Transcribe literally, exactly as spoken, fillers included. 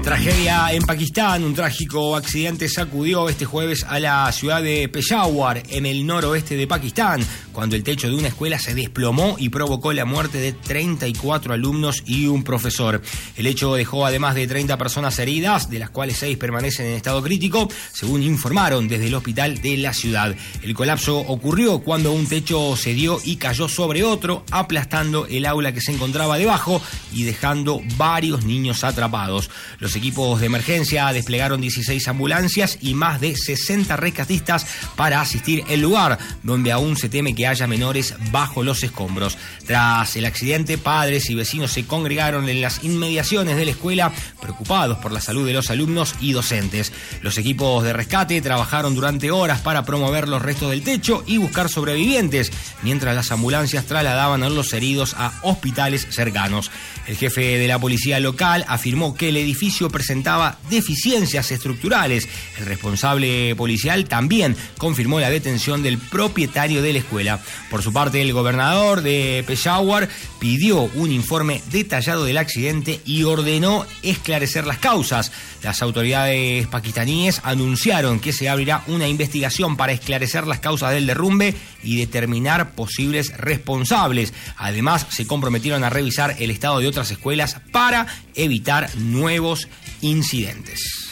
Tragedia en Pakistán. Un trágico accidente sacudió este jueves a la ciudad de Peshawar, en el noroeste de Pakistán, cuando el techo de una escuela se desplomó y provocó la muerte de treinta y cuatro alumnos y un profesor. El hecho dejó además de treinta personas heridas, de las cuales seis permanecen en estado crítico, según informaron desde el hospital de la ciudad. El colapso ocurrió cuando un techo cedió y cayó sobre otro, aplastando el aula que se encontraba debajo y dejando varios niños atrapados. Los equipos de emergencia desplegaron dieciséis ambulancias y más de sesenta rescatistas para asistir el lugar, donde aún se teme que haya menores bajo los escombros. Tras el accidente, padres y vecinos se congregaron en las inmediaciones de la escuela, preocupados por la salud de los alumnos y docentes. Los equipos de rescate trabajaron durante horas para promover los restos del techo y buscar sobrevivientes, mientras las ambulancias trasladaban a los heridos a hospitales cercanos. El jefe de la policía local afirmó que el edificio presentaba deficiencias estructurales. El responsable policial también confirmó la detención del propietario de la escuela. Por su parte, el gobernador de Peshawar pidió un informe detallado del accidente y ordenó esclarecer las causas. Las autoridades pakistaníes anunciaron que se abrirá una investigación para esclarecer las causas del derrumbe y determinar posibles responsables. Además, se comprometieron a revisar el estado de otras escuelas para evitar nuevos incidentes.